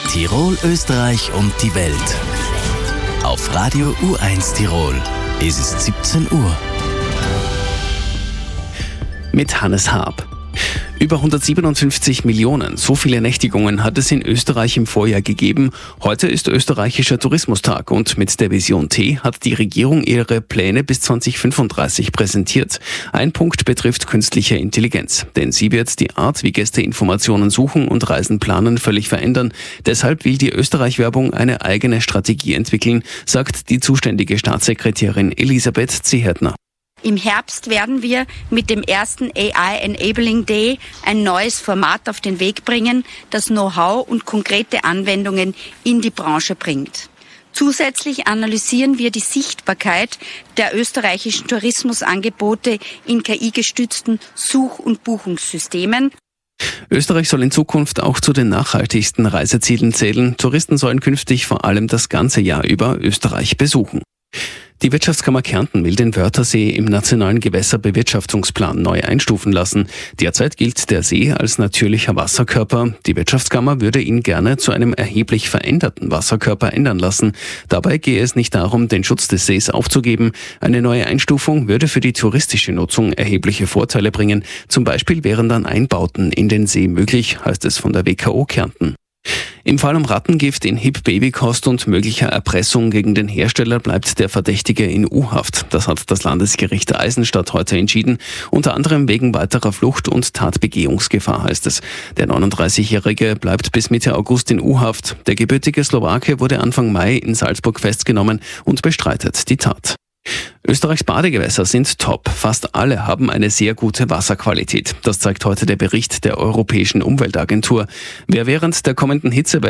Tirol, Österreich und die Welt. Auf Radio U1 Tirol. Es ist 17 Uhr. Mit Hannes Haab. Über 157 Millionen, so viele Nächtigungen hat es in Österreich im Vorjahr gegeben. Heute ist österreichischer Tourismustag und mit der Vision T hat die Regierung ihre Pläne bis 2035 präsentiert. Ein Punkt betrifft künstliche Intelligenz, denn sie wird die Art, wie Gäste Informationen suchen und Reisen planen, völlig verändern. Deshalb will die Österreich-Werbung eine eigene Strategie entwickeln, sagt die zuständige Staatssekretärin Elisabeth Zehertner. Im Herbst werden wir mit dem ersten AI Enabling Day ein neues Format auf den Weg bringen, das Know-how und konkrete Anwendungen in die Branche bringt. Zusätzlich analysieren wir die Sichtbarkeit der österreichischen Tourismusangebote in KI-gestützten Such- und Buchungssystemen. Österreich soll in Zukunft auch zu den nachhaltigsten Reisezielen zählen. Touristen sollen künftig vor allem das ganze Jahr über Österreich besuchen. Die Wirtschaftskammer Kärnten will den Wörthersee im nationalen Gewässerbewirtschaftungsplan neu einstufen lassen. Derzeit gilt der See als natürlicher Wasserkörper. Die Wirtschaftskammer würde ihn gerne zu einem erheblich veränderten Wasserkörper ändern lassen. Dabei gehe es nicht darum, den Schutz des Sees aufzugeben. Eine neue Einstufung würde für die touristische Nutzung erhebliche Vorteile bringen. Zum Beispiel wären dann Einbauten in den See möglich, heißt es von der WKO Kärnten. Im Fall um Rattengift in Hip-Babykost und möglicher Erpressung gegen den Hersteller bleibt der Verdächtige in U-Haft. Das hat das Landesgericht Eisenstadt heute entschieden, unter anderem wegen weiterer Flucht und Tatbegehungsgefahr, heißt es. Der 39-Jährige bleibt bis Mitte August in U-Haft. Der gebürtige Slowake wurde Anfang Mai in Salzburg festgenommen und bestreitet die Tat. Österreichs Badegewässer sind top. Fast alle haben eine sehr gute Wasserqualität. Das zeigt heute der Bericht der Europäischen Umweltagentur. Wer während der kommenden Hitzewelle